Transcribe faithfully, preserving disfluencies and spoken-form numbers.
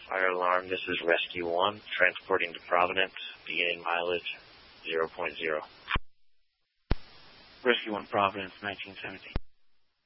Fire alarm, this is Rescue one, transporting to Providence, beginning mileage zero point zero. Rescue one, Providence, nineteen seventeen.